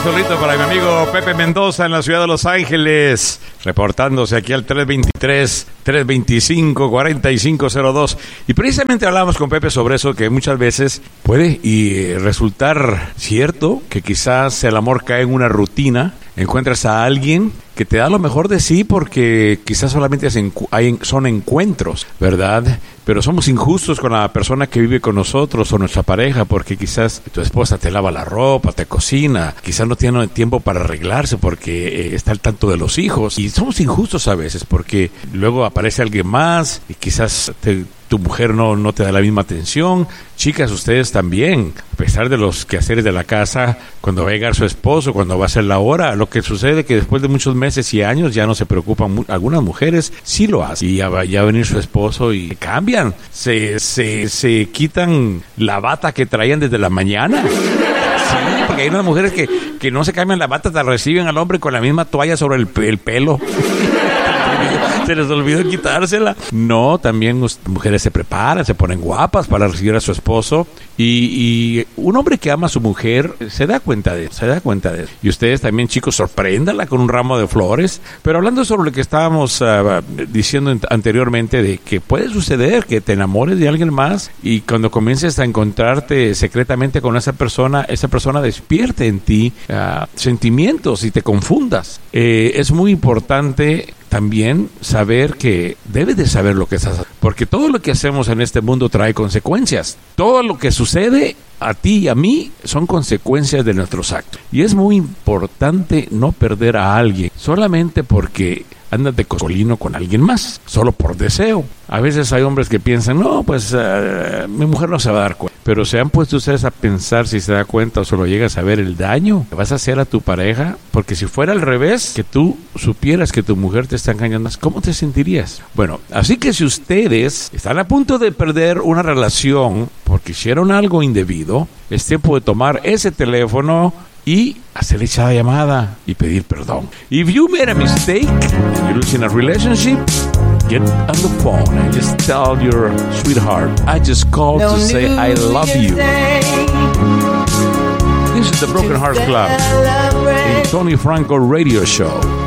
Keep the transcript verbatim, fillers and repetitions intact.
solito para mi amigo Pepe Mendoza en la ciudad de Los Ángeles, reportándose aquí al tres veintitrés, tres veinticinco, cuarenta y cinco cero dos. Y precisamente hablamos con Pepe sobre eso, que muchas veces puede y resultar cierto que quizás el amor cae en una rutina. Encuentras a alguien que te da lo mejor de sí porque quizás solamente son encuentros, ¿verdad? Pero somos injustos con la persona que vive con nosotros o nuestra pareja porque quizás tu esposa te lava la ropa, te cocina, quizás no tiene tiempo para arreglarse porque eh, está al tanto de los hijos. Y somos injustos a veces porque luego aparece alguien más y quizás te... tu mujer no, no te da la misma atención. Chicas, ustedes también, a pesar de los quehaceres de la casa, cuando va a llegar su esposo, cuando va a ser la hora, lo que sucede es que después de muchos meses y años ya no se preocupan. Algunas mujeres sí lo hacen y ya va, ya va a venir su esposo y cambian, se, se, se quitan la bata que traían desde la mañana. Sí, porque hay unas mujeres que, que no se cambian la bata, te reciben al hombre con la misma toalla sobre el, el pelo. Se les olvidó quitársela. No, también mujeres se preparan, se ponen guapas para recibir a su esposo. Y, y un hombre que ama a su mujer se da cuenta de eso, se da cuenta de eso. Y ustedes también, chicos, sorpréndanla con un ramo de flores. Pero hablando sobre lo que estábamos uh, diciendo anteriormente, de que puede suceder que te enamores de alguien más y cuando comiences a encontrarte secretamente con esa persona, esa persona despierte en ti uh, sentimientos y te confundas. Eh, es muy importante también saber que debes de saber lo que estás haciendo, porque todo lo que hacemos en este mundo trae consecuencias. Todo lo que sucede a ti y a mí son consecuencias de nuestros actos. Y es muy importante no perder a alguien solamente porque andas de coscolino con alguien más, solo por deseo. A veces hay hombres que piensan, no, pues uh, mi mujer no se va a dar cuenta. Pero ¿se han puesto ustedes a pensar si se da cuenta o solo llegas a ver el daño que vas a hacer a tu pareja? Porque si fuera al revés, que tú supieras que tu mujer te está engañando, ¿cómo te sentirías? Bueno, así que si ustedes están a punto de perder una relación porque hicieron algo indebido, es tiempo de tomar ese teléfono y hacer echada llamada y pedir perdón. If you made a mistake and you're losing a relationship, get on the phone and just tell your sweetheart, I just called no to say I love you. This is the Broken Heart Club, the Tony Franco radio show.